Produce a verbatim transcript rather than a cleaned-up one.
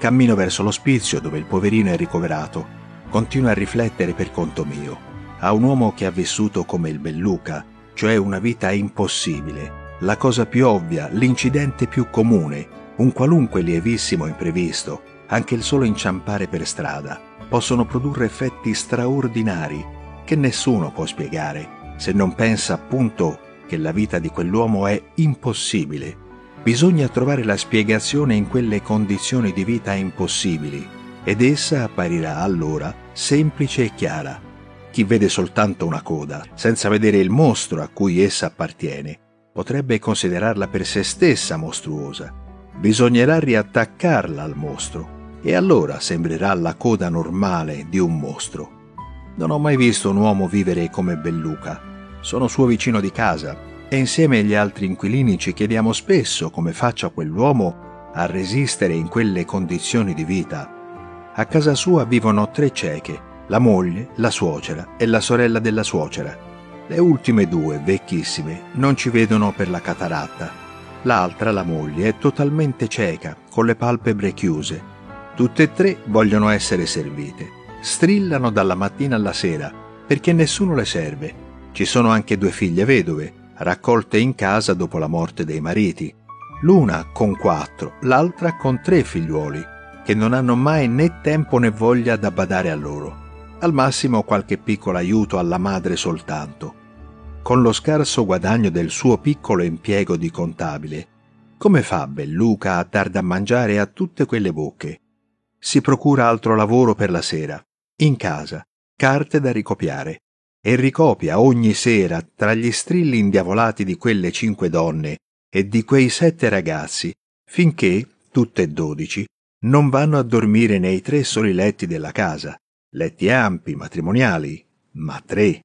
Cammino verso l'ospizio dove il poverino è ricoverato. Continuo a riflettere per conto mio. A un uomo che ha vissuto come il Belluca, cioè una vita impossibile, la cosa più ovvia, l'incidente più comune, un qualunque lievissimo imprevisto, anche il solo inciampare per strada, possono produrre effetti straordinari che nessuno può spiegare, se non pensa appunto che la vita di quell'uomo è impossibile. Bisogna trovare la spiegazione in quelle condizioni di vita impossibili, ed essa apparirà allora semplice e chiara. Chi vede soltanto una coda, senza vedere il mostro a cui essa appartiene, potrebbe considerarla per se stessa mostruosa. Bisognerà riattaccarla al mostro, e allora sembrerà la coda normale di un mostro. Non ho mai visto un uomo vivere come Belluca. Sono suo vicino di casa, e insieme agli altri inquilini ci chiediamo spesso come faccia quell'uomo a resistere in quelle condizioni di vita. A casa sua vivono tre cieche, la moglie, la suocera e la sorella della suocera. Le ultime due, vecchissime, non ci vedono per la cataratta. L'altra, la moglie, è totalmente cieca, con le palpebre chiuse. Tutte e tre vogliono essere servite. Strillano dalla mattina alla sera, perché nessuno le serve. Ci sono anche due figlie vedove, raccolte in casa dopo la morte dei mariti, l'una con quattro, l'altra con tre figliuoli, che non hanno mai né tempo né voglia da badare a loro. Al massimo qualche piccolo aiuto alla madre soltanto. Con lo scarso guadagno del suo piccolo impiego di contabile, come fa Belluca a dar da mangiare a tutte quelle bocche? Si procura altro lavoro per la sera, in casa, carte da ricopiare, e ricopia ogni sera tra gli strilli indiavolati di quelle cinque donne e di quei sette ragazzi, finché, tutte e dodici, non vanno a dormire nei tre soli letti della casa, letti ampi, matrimoniali, ma tre.